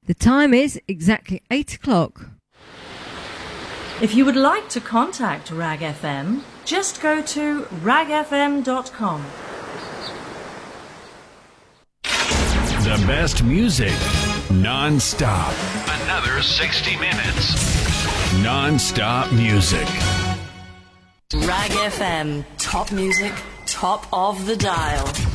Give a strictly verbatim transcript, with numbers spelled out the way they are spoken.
The time is exactly eight o'clock. If you would like to contact Rag F M, just go to rag f m dot com. The best music, non-stop. Another sixty minutes. Non-stop music. Rag F M, top music, top of the dial.